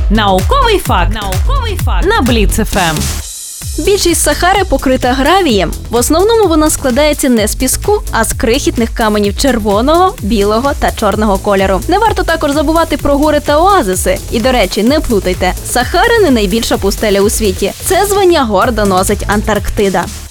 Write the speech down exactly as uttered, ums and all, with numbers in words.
Науковий факт. Науковий факт на Бліц еф ем. Більшість Сахари покрита гравієм. В основному вона складається не з піску, а з крихітних каменів червоного, білого та чорного кольору. Не варто також забувати про гори та оазиси. І, до речі, не плутайте, Сахара не найбільша пустеля у світі. Це звання гордо носить Антарктида.